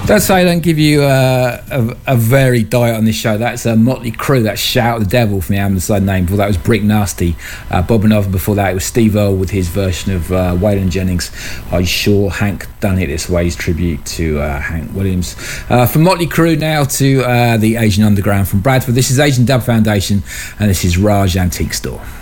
Don't say I don't give you a varied diet on this show. That's a Motley Crue. That's Shout at the Devil from the album side name. Before that was Brick Nasty, Bob and Oven. Before that it was Steve Earle with his version of Waylon Jennings. Are you sure Hank done it this way? His tribute to Hank Williams. From Motley Crue now to the Asian Underground from Bradford. This is Asian Dub Foundation and this is Raj Antique Store.